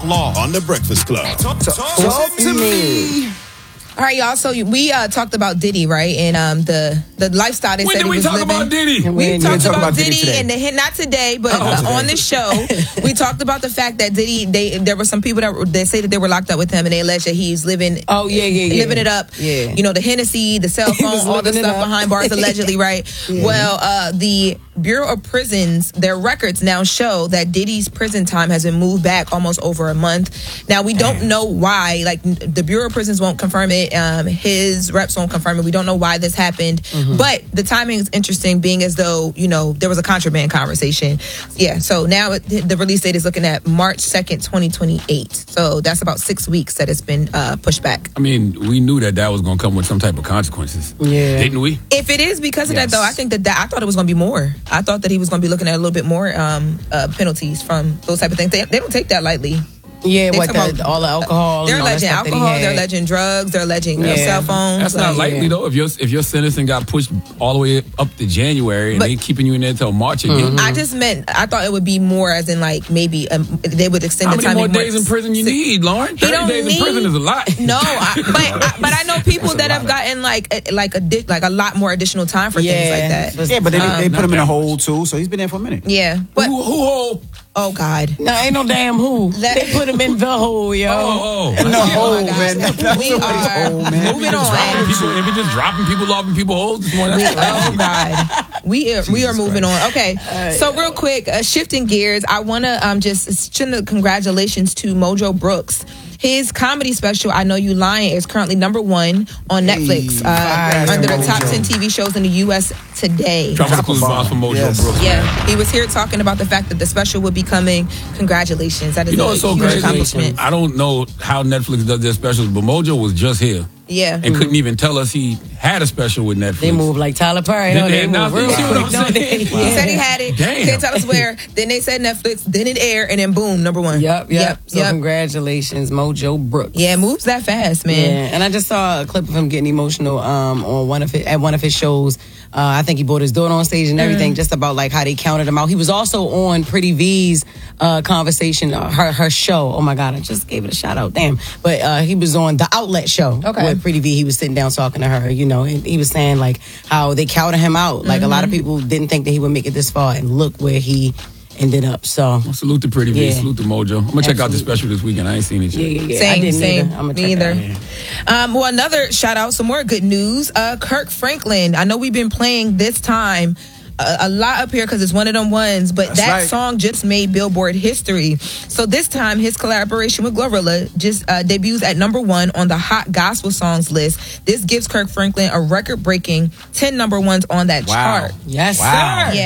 Law on the Breakfast Club. Talk to me. All right, y'all. So we talked about Diddy, right? And the lifestyle they said he was living. When did we talk about Diddy? We talked about Diddy, and not today, but on this show, we talked about the fact that Diddy. There were some people that say that they were locked up with him, and they alleged that he's living. Oh yeah, living it up. Yeah. You know, the Hennessy, the cell phone, all the stuff behind bars, allegedly, right? Yeah. Well, the Bureau of Prisons, their records now show that Diddy's prison time has been moved back almost over a month. Now we don't know why. Like the Bureau of Prisons won't confirm it. His reps won't confirm it. We don't know why this happened. But the timing is interesting, being as though, you know, there was a contraband conversation. Yeah, so now the release date is looking at March 2nd, 2028. So that's about 6 weeks that it's been pushed back. I mean, we knew that was going to come with some type of consequences. Yeah. Didn't we? If it is because of that, though, I think that I thought it was going to be more. I thought that he was going to be looking at a little bit more penalties from those type of things. They don't take that lightly. Yeah, all the alcohol. They're alleging alcohol. They're alleging drugs. They're alleging cell phones. That's not likely though. If your sentencing got pushed all the way up to January and they keeping you in there until March again. I thought it would be more, as in like maybe they would extend the time. How many more days in prison you need, Lauren? 30 days in prison is a lot. No, but I know people that have gotten like a lot more additional time for things like that. Yeah, but they put him in a hole too, so he's been there for a minute. Yeah, but who hole? Oh God! No, ain't no damn who. They put him in the hole, yo. In the hole, man. We are moving on. If we just dropping people off in people's holes this morning. Oh God, we are moving on. Okay, so real quick, shifting gears, I want to just send a congratulations to Mojo Brooks. His comedy special, I Know You Lying, is currently #1 on Netflix under the top 10 TV shows in the U.S. today. Tropical Vibes from Mojo Brooks. Yeah, he was here talking about the fact that the special would be coming. Congratulations. That is a so huge accomplishment. I don't know how Netflix does their specials, but Mojo was just here. Yeah. And couldn't even tell us he had a special with Netflix. They move like Tyler Perry. They move real quick. He said he had it. Damn. Can't tell us where. Then they said Netflix. Then it aired. And then boom, #1. Yep. So congratulations, Mojo Brooks. Yeah, moves that fast, man. Yeah. And I just saw a clip of him getting emotional on one of his shows. I think he brought his daughter on stage and everything, just about like how they counted him out. He was also on Pretty V's conversation, her show. Oh my God, I just gave it a shout out. Damn. But he was on the Outlet show with Pretty V. He was sitting down talking to her, you know, and he was saying like how they counted him out. Like a lot of people didn't think that he would make it this far, and look where he ended up. So salute to Pretty V, salute to Mojo. I'm gonna check out the special this weekend. I ain't seen it yet. Yeah. Same. Me either. Well, another shout out, some more good news. Kirk Franklin. I know we've been playing this time a lot up here because it's one of them ones, but that song just made Billboard history. So this time his collaboration with Glorilla just debuts at #1 on the Hot Gospel Songs list. This gives Kirk Franklin a record-breaking 10 #1s on that chart. Yes, sir. Yeah.